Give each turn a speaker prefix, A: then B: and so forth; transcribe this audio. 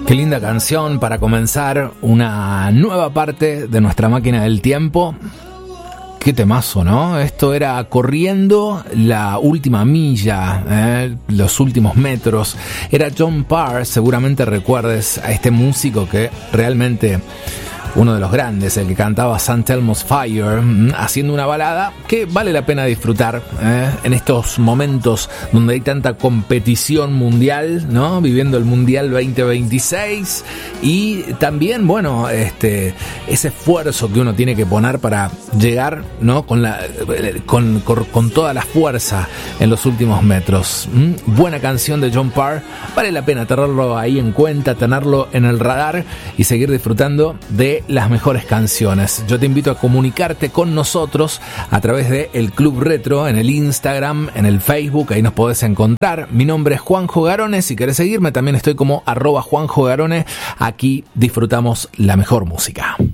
A: Qué linda canción para comenzar una nueva parte de nuestra máquina del tiempo. Qué temazo, ¿no? Esto era Corriendo la última milla, los últimos metros. Era John Parr, seguramente recuerdes a este músico que realmente... uno de los grandes, el que cantaba St. Elmo's Fire, haciendo una balada que vale la pena disfrutar en estos momentos donde hay tanta competición mundial, ¿no? Viviendo el Mundial 2026 y también, bueno, ese esfuerzo que uno tiene que poner para llegar, ¿no? Con toda la fuerza en los últimos metros. Buena canción de John Parr, vale la pena tenerlo ahí en cuenta, tenerlo en el radar y seguir disfrutando de las mejores canciones. Yo te invito a comunicarte con nosotros a través de El Club Retro en el Instagram, en el Facebook, ahí nos podés encontrar. Mi nombre es Juanjo Garone, si querés seguirme también estoy como @Juanjo Garone. Aquí disfrutamos la mejor música.